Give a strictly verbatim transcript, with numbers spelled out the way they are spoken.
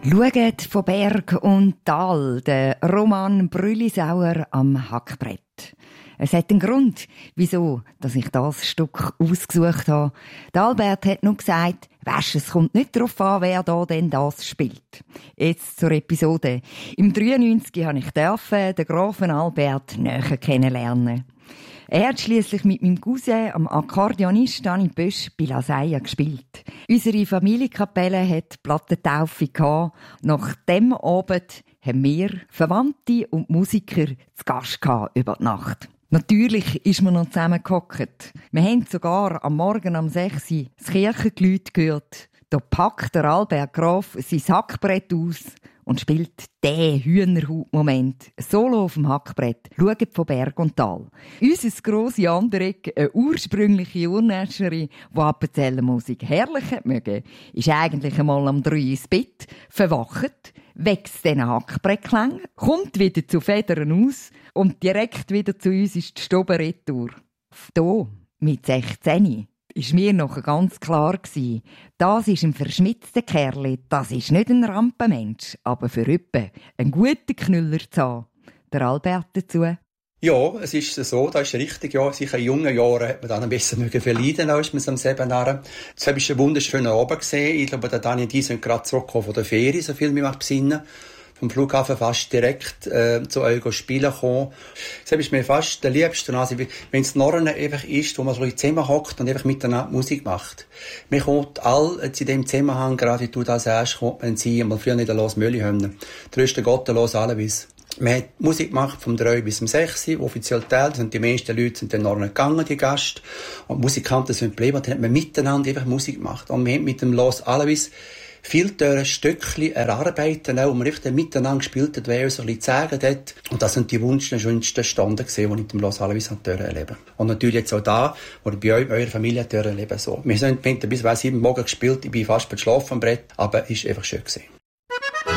Schaut von Berg und Tal, der Roman Brüllisauer am Hackbrett. Es hat einen Grund, wieso dass ich das Stück ausgesucht habe. Der Albert hat nur gesagt, weisst, es kommt nicht darauf an, wer da denn das spielt. Jetzt zur Episode. Im dreiundneunzig habe ich dürfen den Grafen Albert näher kennenlernen. Er hat schliesslich mit meinem Cousin, am Akkordeonist Dani Bösch, bei La Salle gespielt. Unsere Familienkapelle hat Plattentaufe gehabt. Nach dem Abend haben wir, Verwandte und Musiker, zu Gast gehabt über die Nacht. Natürlich ist man noch zusammengehockt. Wir haben sogar am Morgen um sechs Uhr das Kirchengeläut gehört. Da packt der Albert Graf sein Hackbrett aus und spielt den Hühnerhaut-Moment. Solo auf dem Hackbrett. Schaut von Berg und Tal. Unser grosse Anderegg, eine ursprüngliche Urnäscherin, die Appenzellermusik herrlich hat mögen, ist eigentlich einmal am drei ins Bett, verwacht, wächst diesen Hackbrettklängen, kommt wieder zu Federn aus und direkt wieder zu uns ist die Stube retour. Hier, mit sechzehn, ist mir noch ganz klar gewesen, das ist ein verschmitzter Kerl, das ist nicht ein Rampenmensch, aber für öppe ein guter Knüller zu haben. Der Albert dazu. Ja, es ist so, das ist richtig, ja. Sicher in jungen Jahren hat man dann ein bisschen verleiden als man am Seminar. Das war ein wunderschöner Abend gesehen. Ich glaube, der Dani und ich sind gerade zurückgekommen von der Ferie, so viel mir besinnen. Vom Flughafen fast direkt äh, zu euch spielen kommen. Das ist mir fast der liebste. Also, wenn es Norren einfach ist, wo man so zusammen hockt und einfach miteinander Musik macht. Mir kommt all, jetzt in dem Zusammenhang, gerade wie du das sagst, kommt man sie, mal früher nicht der Los Mölli-Hymne. Trösten Gott, der Los Allewiss. Man hat Musik gemacht vom drei bis zum sechs, offiziell teilt, sind die meisten Leute sind dann noch nicht gegangen, die Gäste. Und die Musikanten sind geblieben, und dann hat man miteinander einfach Musik gemacht. Und wir haben mit dem Los Allewiss viel Stückchen erarbeiten, auch, wo man richtig miteinander gespielt hat, wer uns ein bisschen gezeigt hat. Und das sind die wunschsten, schönsten Stunden gesehen, die ich mit dem Los Allewiss erleben. Und natürlich jetzt auch da, wo ihr bei euch, bei eurer Familie erleben so. Wir sind, wir haben bis sieben Morgen gespielt, ich bin fast geschlafen am Brett, aber es war einfach schön gewesen.